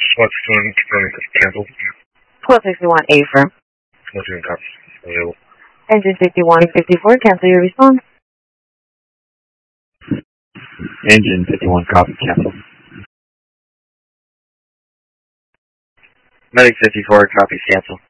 SWAT 61 confirming cancel. 1261 affirm. 1261 copies. Available. Engine 5154, cancel your response. Engine 51 copy, cancel. Medic 54 copies, cancel.